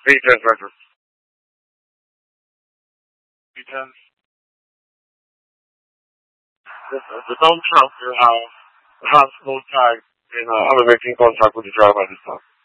B10 record. B10. The dump truck has no tag, and I'm making contact with the driver this time.